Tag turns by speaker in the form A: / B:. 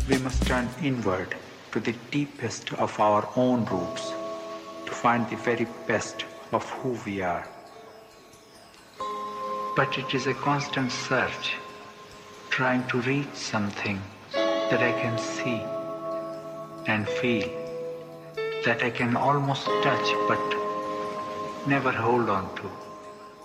A: We must turn inward to the deepest of our own roots to find the very best of who we are. But it is a constant search, trying to reach something that I can see and feel, that I can almost touch but never hold on to.